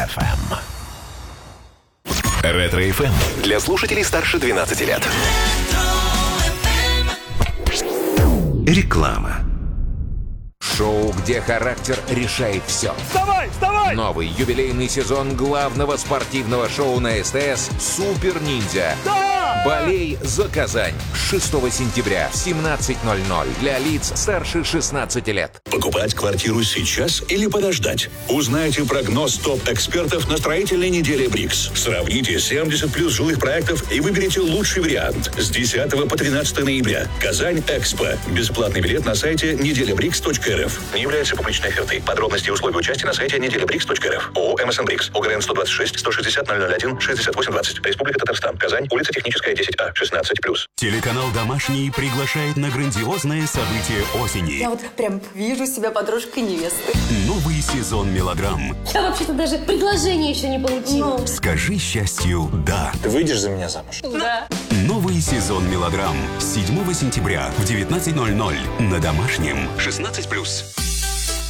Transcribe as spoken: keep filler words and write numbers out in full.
эф эм. Ретро-эф эм для слушателей старше двенадцати лет. Реклама. Шоу, где характер решает все. Вставай, вставай! Новый юбилейный сезон главного спортивного шоу на СТС «Супер Ниндзя». Да! Болей за Казань. шестого сентября в семнадцать ноль ноль для лиц старше шестнадцати лет. Покупать квартиру сейчас или подождать? Узнайте прогноз топ-экспертов на строительной неделе БРИКС. Сравните семьдесят плюс жилых проектов и выберите лучший вариант. С десятого по тринадцатое ноября. Казань-Экспо. Бесплатный билет на сайте неделя брикс точка эр эф. Не является публичной офертой. Подробности и условия участия на сайте неделя брикс точка эр эф. ООО «МСН Брикс». ОГРН сто двадцать шесть сто шестьдесят ноль ноль один шестьдесят восемь двадцать. Республика Татарстан. Казань. Улица Техническая, десять А. шестнадцать плюс. Телеканал «Домашний» приглашает на грандиозное событие осени. Я вот прям вижу себя подружкой невесты. Новый сезон мелодрам. Я вообще-то даже предложение еще не получила. Ну. Скажи счастью «да». Ты выйдешь за меня замуж? Да. Новый сезон мелодрам. седьмого сентября в девятнадцать ноль ноль на Домашнем. шестнадцать плюс.